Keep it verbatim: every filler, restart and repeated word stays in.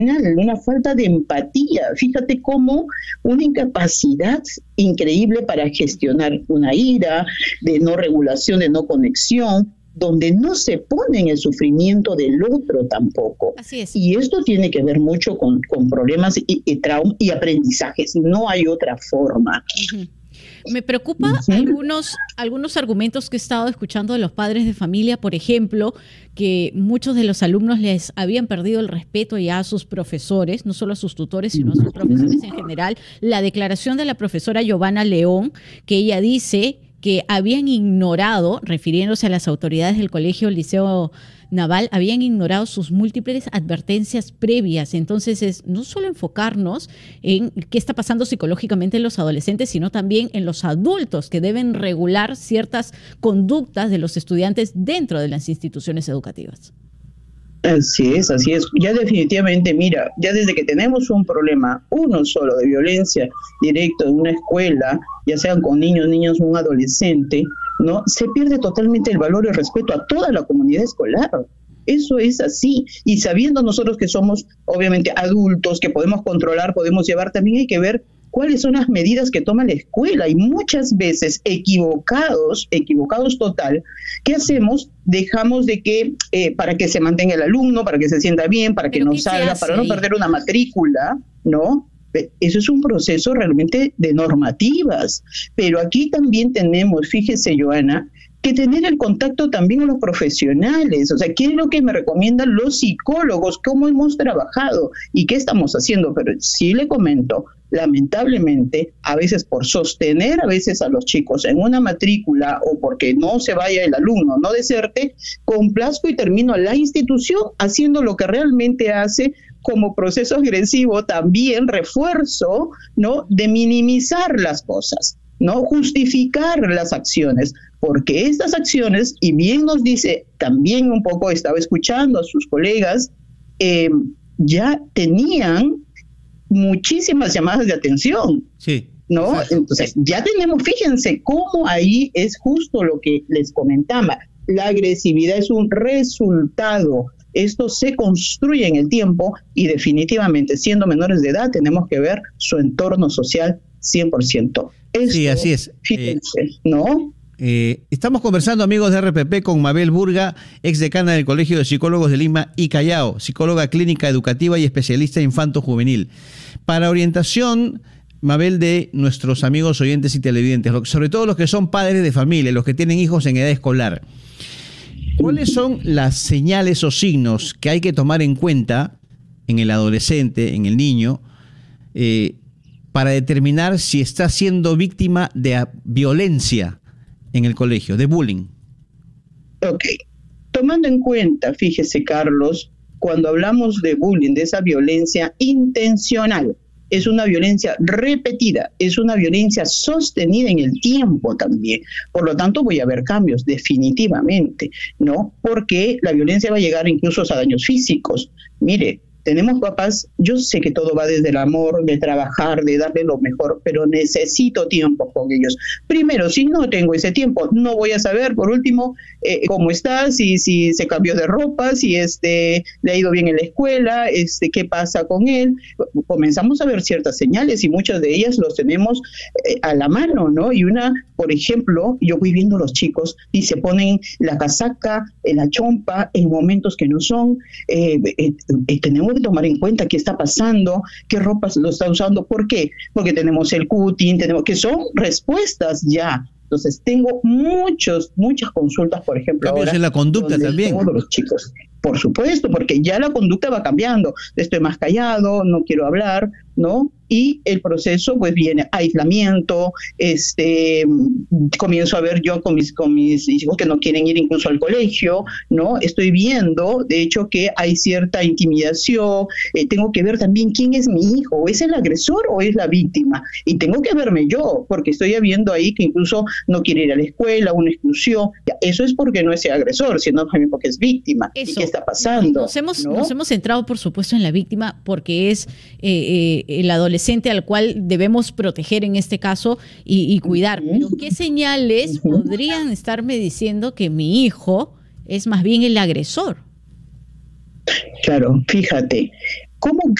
una falta de empatía. Fíjate cómo una incapacidad increíble para gestionar una ira, de no regulación, de no conexión, donde no se pone en el sufrimiento del otro tampoco. Así es. Y esto tiene que ver mucho con, con problemas y, y traumas y aprendizajes. No hay otra forma. Uh-huh. Me preocupa uh-huh. algunos, algunos argumentos que he estado escuchando de los padres de familia, por ejemplo, que muchos de los alumnos les habían perdido el respeto ya a sus profesores, no solo a sus tutores, sino a sus profesores en general. La declaración de la profesora Giovanna León, que ella dice que habían ignorado, refiriéndose a las autoridades del Colegio Liceo Naval, habían ignorado sus múltiples advertencias previas. Entonces es no solo enfocarnos en qué está pasando psicológicamente en los adolescentes, sino también en los adultos que deben regular ciertas conductas de los estudiantes dentro de las instituciones educativas. Así es, así es. Ya definitivamente, mira, ya desde que tenemos un problema, uno solo de violencia directo en una escuela, ya sean con niños, niños, un adolescente, ¿no? Se pierde totalmente el valor y el respeto a toda la comunidad escolar. Eso es así. Y sabiendo nosotros que somos, obviamente, adultos, que podemos controlar, podemos llevar, también hay que ver cuáles son las medidas que toma la escuela, y muchas veces equivocados, equivocados total. ¿Qué hacemos? Dejamos de que, eh, para que se mantenga el alumno, para que se sienta bien, para que no salga, para no perder una matrícula, ¿no? Eso es un proceso realmente de normativas. Pero aquí también tenemos, fíjese, Joana, que tener el contacto también con los profesionales. O sea, ¿qué es lo que me recomiendan los psicólogos? ¿Cómo hemos trabajado? ¿Y qué estamos haciendo? Pero sí le comento, lamentablemente, a veces por sostener a veces a los chicos en una matrícula o porque no se vaya el alumno, no deserte, complazco y termino a la institución haciendo lo que realmente hace como proceso agresivo, también refuerzo, ¿no?, de minimizar las cosas, ¿no?, justificar las acciones, porque estas acciones, y bien nos dice, también un poco estaba escuchando a sus colegas, eh, ya tenían muchísimas llamadas de atención, sí, ¿no? Exacto. Entonces, ya tenemos, fíjense cómo ahí es justo lo que les comentaba, la agresividad es un resultado. Esto se construye en el tiempo y definitivamente, siendo menores de edad, tenemos que ver su entorno social cien por ciento. Esto, sí, así es. Fíjense, eh, ¿no? Eh, estamos conversando, amigos de R P P, con Mabel Burga, exdecana del Colegio de Psicólogos de Lima y Callao, psicóloga clínica educativa y especialista infanto-juvenil. Para orientación, Mabel, de nuestros amigos oyentes y televidentes, sobre todo los que son padres de familia, los que tienen hijos en edad escolar, ¿cuáles son las señales o signos que hay que tomar en cuenta en el adolescente, en el niño, eh, para determinar si está siendo víctima de violencia en el colegio, de bullying? Ok. Tomando en cuenta, fíjese, Carlos, cuando hablamos de bullying, de esa violencia intencional, es una violencia repetida, es una violencia sostenida en el tiempo también. Por lo tanto, voy a ver cambios, definitivamente, ¿no? Porque la violencia va a llegar incluso a daños físicos. Mire, tenemos papás, yo sé que todo va desde el amor, de trabajar, de darle lo mejor, pero necesito tiempo con ellos. Primero, si no tengo ese tiempo, no voy a saber, por último, eh, cómo está, si, si se cambió de ropa, si este, le ha ido bien en la escuela, este, qué pasa con él. Comenzamos a ver ciertas señales y muchas de ellas los tenemos eh, a la mano, ¿no? Y una, por ejemplo, yo voy viendo a los chicos y se ponen la casaca, la chompa en momentos que no son, eh, eh, eh, tenemos que tomar en cuenta qué está pasando, qué ropas lo está usando. ¿Por qué? Porque tenemos el cutting, tenemos que son respuestas ya. Entonces tengo muchos, muchas consultas, por ejemplo, cambios ahora, en la conducta también. Todos los chicos, por supuesto, porque ya la conducta va cambiando. Estoy más callado, no quiero hablar, ¿no? Y el proceso, pues, viene aislamiento, este, comienzo a ver yo con mis, con mis hijos que no quieren ir incluso al colegio, ¿no? Estoy viendo, de hecho, que hay cierta intimidación, eh, tengo que ver también quién es mi hijo, ¿es el agresor o es la víctima? Y tengo que verme yo, porque estoy viendo ahí que incluso no quiere ir a la escuela, una exclusión. Eso es porque no es el agresor, sino también porque es víctima. Eso. ¿Y qué está pasando? Nos hemos, ¿no? nos hemos centrado, por supuesto, en la víctima porque es eh, eh, el adolescente al cual debemos proteger en este caso y, y cuidar. Pero ¿qué señales uh-huh. podrían estarme diciendo que mi hijo es más bien el agresor? Claro, fíjate, ¿Cómo